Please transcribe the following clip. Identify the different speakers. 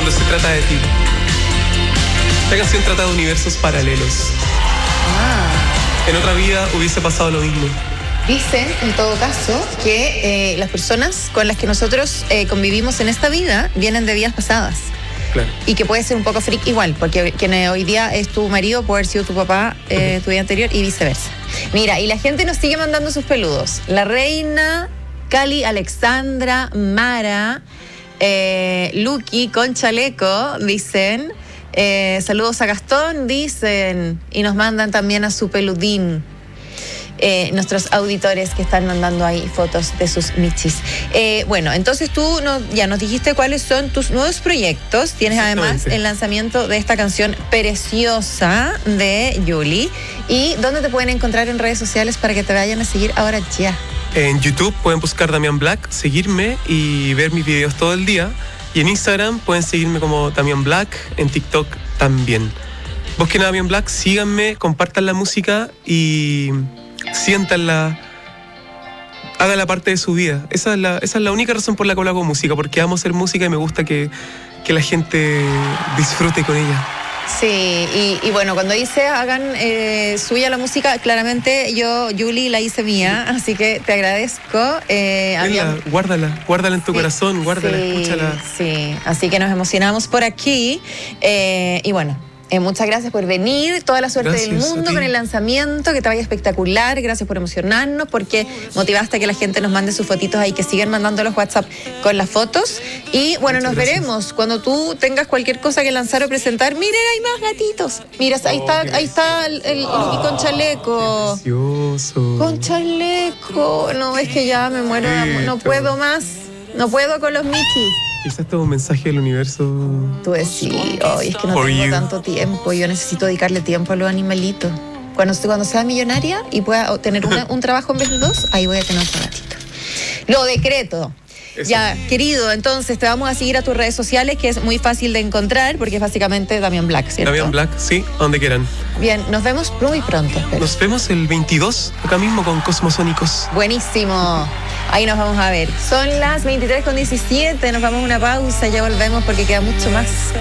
Speaker 1: cuando se trata de ti. Esta canción trata de universos paralelos. En otra vida hubiese pasado lo mismo.
Speaker 2: Dicen, en todo caso, que las personas con las que nosotros convivimos en esta vida vienen de vidas pasadas.
Speaker 1: Claro.
Speaker 2: Y que puede ser un poco freak igual, porque quien hoy día es tu marido puede haber sido tu papá tu vida anterior y viceversa. Mira, y la gente nos sigue mandando sus peludos. La Reina, Cali, Alexandra, Mara, Lucky, con chaleco, dicen. Saludos a Gastón, dicen. Y nos mandan también a su peludín. Nuestros auditores que están mandando ahí fotos de sus michis. Bueno, entonces tú ya nos dijiste cuáles son tus nuevos proyectos. Tienes además el lanzamiento de esta canción preciosa de Yuli. ¿Y dónde te pueden encontrar en redes sociales para que te vayan a seguir ahora ya?
Speaker 1: En YouTube pueden buscar Damián Black, seguirme y ver mis videos todo el día. Y en Instagram pueden seguirme como Damián Black, en TikTok también. Busquen a Damián Black, síganme, compartan la música y siéntanla, hagan la parte de su vida. Esa es la única razón por la cual hago música, porque amo hacer música y me gusta que la gente disfrute con ella.
Speaker 2: Sí, y bueno, cuando dice hagan suya la música, claramente yo, Yuli, la hice mía, así que te agradezco.
Speaker 1: Guárdala en tu corazón, guárdala, escúchala.
Speaker 2: Sí, así que nos emocionamos por aquí y bueno. Muchas gracias por venir, toda la suerte del mundo con el lanzamiento, que te vaya espectacular, gracias por emocionarnos, porque motivaste a que la gente nos mande sus fotitos ahí, que sigan mandando los WhatsApp con las fotos, y bueno, nos veremos cuando tú tengas cualquier cosa que lanzar o presentar. Miren, hay más gatitos, mira, ahí está el Lucky con chaleco.
Speaker 1: Precioso.
Speaker 2: Con chaleco, no, es que ya me muero de amor, no puedo más, no puedo con los Mickey.
Speaker 1: Quizás esto es un mensaje del universo.
Speaker 2: Tú decís, es que no tengo tanto tiempo, yo necesito dedicarle tiempo a los animalitos. Cuando sea millonaria y pueda tener un trabajo en vez de dos, ahí voy a tener otro gatito. Lo decreto. Eso. Ya, querido, entonces te vamos a seguir a tus redes sociales, que es muy fácil de encontrar, porque es básicamente Damián Black, ¿cierto?
Speaker 1: Damián Black, sí, donde quieran.
Speaker 2: Bien, nos vemos muy pronto. Espero.
Speaker 1: Nos vemos el 22, acá mismo con Cosmosónicos.
Speaker 2: Buenísimo. Ahí nos vamos a ver. Son las 23:17, nos vamos a una pausa, ya volvemos porque queda mucho más.